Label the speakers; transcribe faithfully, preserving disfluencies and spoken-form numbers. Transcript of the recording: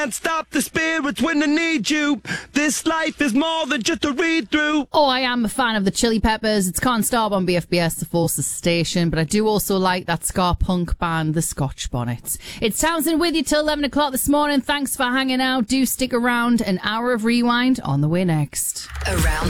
Speaker 1: Can't stop the spirits when they need you. This life is more than just a read-through.
Speaker 2: Oh, I am a fan of the Chili Peppers. It's Can't Stop on B F B S, the Forces station, but I do also like that ska punk band, the Scotch Bonnets. It's Townsend with you till eleven o'clock this morning. Thanks for hanging out. Do stick around. An hour of Rewind on the way next.
Speaker 3: Around